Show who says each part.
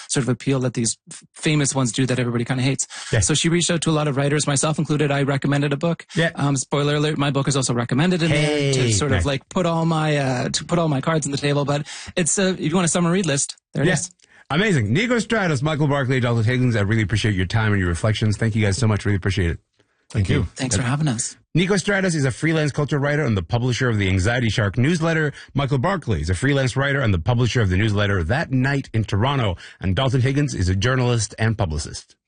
Speaker 1: sort of appeal that these famous ones do that everybody kind of hates.
Speaker 2: Yeah.
Speaker 1: So she reached out to a lot of writers, myself included. I recommended a book.
Speaker 2: Yeah.
Speaker 1: Spoiler alert, my book is also recommended in there to sort of like put all my cards on the table. But it's if you want a summer read list, there it is.
Speaker 2: Amazing. Nico Stratos, Michael Barclay, Dalton Higgins, I really appreciate your time and your reflections. Thank you guys so much. Really appreciate it.
Speaker 3: Thank you.
Speaker 1: Thanks for having us.
Speaker 2: Nico Stratos is a freelance culture writer and the publisher of the Anxiety Shark newsletter. Michael Barclay is a freelance writer and the publisher of the newsletter That Night in Toronto. And Dalton Higgins is a journalist and publicist.